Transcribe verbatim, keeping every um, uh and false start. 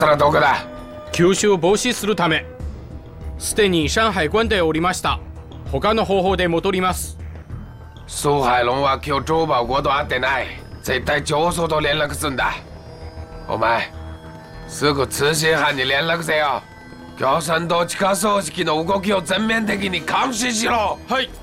たらどこだ。 吸収防止するため、すでに上海关でおりました。他の方法で戻ります。 苏海龙は今日周保国と会ってない。絶対上層と連絡すんだ。お前すぐ通信班に連絡せよ。共産党地下組織の動きを全面的に監視しろ。 はい。